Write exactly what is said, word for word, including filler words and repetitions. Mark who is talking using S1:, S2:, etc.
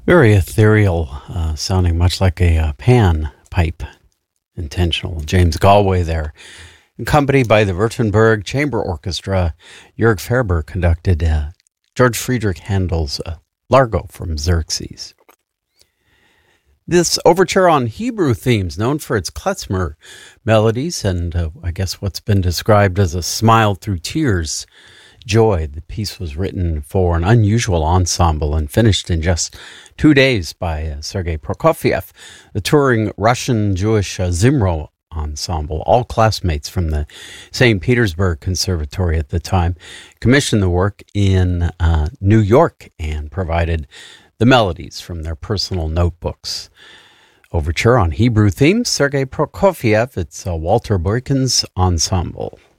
S1: Very ethereal, uh, sounding much like a uh, pan pipe. Intentional. James Galway there. Accompanied by the Württemberg Chamber Orchestra, Jörg Ferber conducted uh, George Friedrich Handel's uh, Largo from Xerxes. This overture on Hebrew themes, known for its klezmer melodies and uh, I guess what's been described as a smile through tears joy. The piece was written for an unusual ensemble and finished in just two days by uh, Sergei Prokofiev, the touring Russian-Jewish uh, Zimro ensemble. All classmates from the Saint Petersburg Conservatory at the time commissioned the work in uh, New York and provided the melodies from their personal notebooks. Overture on Hebrew themes, Sergei Prokofiev. It's uh, Walter Boykin's ensemble.